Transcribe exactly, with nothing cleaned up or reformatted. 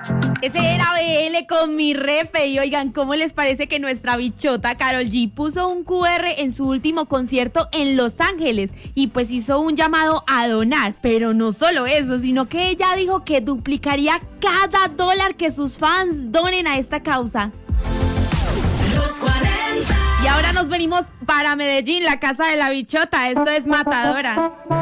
Ese era B L con Mi Refe. Y oigan, ¿cómo les parece que nuestra bichota Karol G puso un cu erre en su último concierto en Los Ángeles? Y pues hizo un llamado a donar. Pero no solo eso, sino que ella dijo que duplicaría cada dólar que sus fans donen a esta causa. Los cuarenta. Y ahora nos venimos para Medellín, la casa de la bichota. Esto es Matadora.